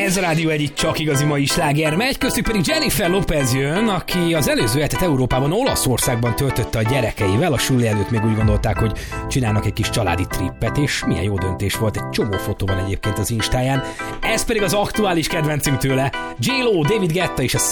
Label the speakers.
Speaker 1: Ez a Rádió egyik csak igazi mai sláger megy, köztük pedig Jennifer Lopez jön, aki az előző hetet Európában, Olaszországban töltötte a gyerekeivel. A suli előtt még úgy gondolták, hogy csinálnak egy kis családi trippet, és milyen jó döntés volt, egy csomó fotó van egyébként az Instáján. Ez pedig az aktuális kedvencünk tőle, J-Lo, David Guetta és a